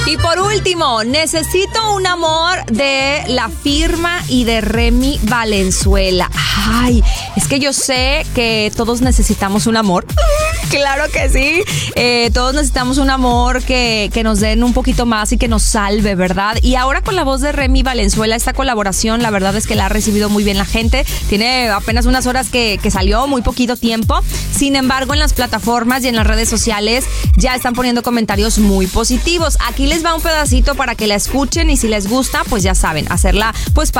Y por último, Necesito un amor de La Firma y de Remy Valenzuela. Ay, es que yo sé que todos necesitamos un amor. Claro que sí. Todos necesitamos un amor que nos den un poquito más y que nos salve, ¿verdad? Y ahora con la voz de Remy Valenzuela, esta colaboración, la verdad es que la ha recibido muy bien la gente. Tiene apenas unas horas que salió, muy poquito tiempo. Sin embargo, en las plataformas y en las redes sociales ya están poniendo comentarios muy positivos. Aquí les va un pedacito para que la escuchen y si les gusta, pues ya saben, hacerla pues